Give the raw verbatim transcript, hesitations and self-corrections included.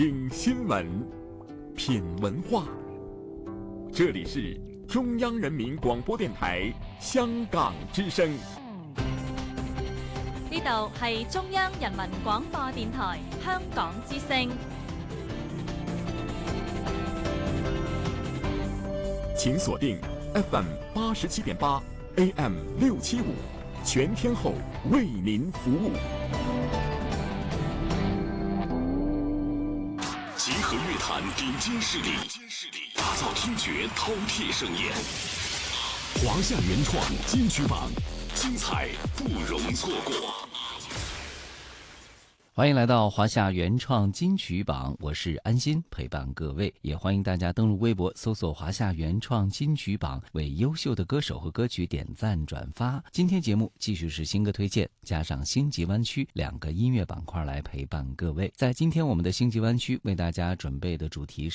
听新闻，品文化。这里是中央人民广播電台香港之聲。 呢度係中央人民廣播電台香港之聲。 請鎖定 F M 八十七點八 A M 六七五，全天候為您服務。 集合樂壇頂尖勢力，打造聽覺饕餮盛宴。華夏原創金曲榜，精彩不容錯過。 歡迎來到華夏原創金曲榜，我是安心，陪伴各位，也歡迎大家登入微博搜索華夏原創金曲榜，為優秀的歌手和歌曲點讚轉發。今天節目繼續是新歌推薦加上星級灣區兩個音樂板塊來陪伴各位。在今天我們的星級灣區為大家準備的主題是